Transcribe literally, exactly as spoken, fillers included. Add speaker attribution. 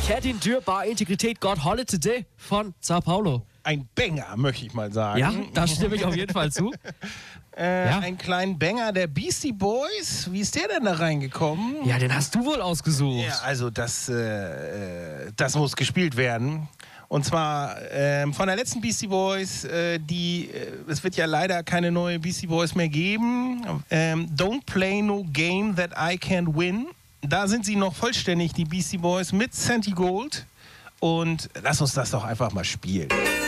Speaker 1: Ketin Dür, Bar Integrität, God Holle Today von Sao Paulo.
Speaker 2: Ein Banger, möchte ich mal sagen.
Speaker 1: Ja, da stimme ich auf jeden Fall zu.
Speaker 2: Äh,
Speaker 1: ja.
Speaker 2: Einen kleinen Banger der Beastie Boys. Wie ist der denn da reingekommen?
Speaker 1: Ja, den hast du wohl ausgesucht.
Speaker 2: Ja, also das, äh, das muss gespielt werden. Und zwar ähm, von der letzten Beastie Boys, äh, die, äh, es wird ja leider keine neue Beastie Boys mehr geben. Ähm, Don't Play No Game That I Can't Win. Da sind sie noch vollständig, die Beastie Boys, mit Santi Gold. Und lass uns das doch einfach mal spielen.